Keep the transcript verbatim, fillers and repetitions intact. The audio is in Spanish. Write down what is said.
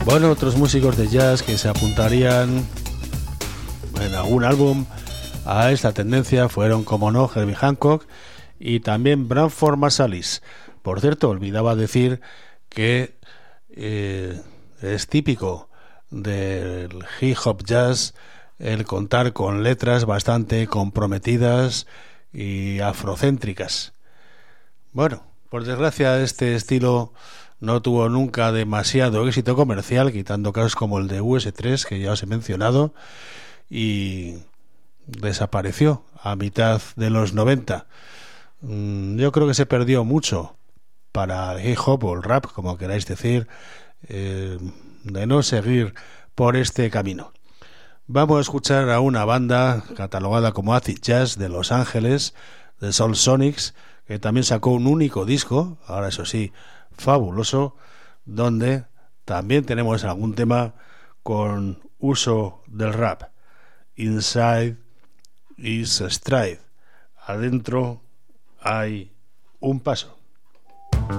Bueno, otros músicos de jazz que se apuntarían en algún álbum a esta tendencia fueron, como no, Herbie Hancock y también Branford Marsalis. Por cierto, olvidaba decir que eh, es típico del hip hop jazz el contar con letras bastante comprometidas y afrocéntricas. Bueno, por desgracia este estilo no tuvo nunca demasiado éxito comercial, quitando casos como el de U S tres, que ya os he mencionado, y desapareció a mitad de los noventa. Yo creo que se perdió mucho para el hip hop o el rap, como queráis decir, eh, de no seguir por este camino. Vamos a escuchar a una banda catalogada como acid jazz de Los Ángeles, The Soul Sonics, que también sacó un único disco, ahora eso sí, fabuloso, donde también tenemos algún tema con uso del rap. Inside is a stride. Adentro hay un paso.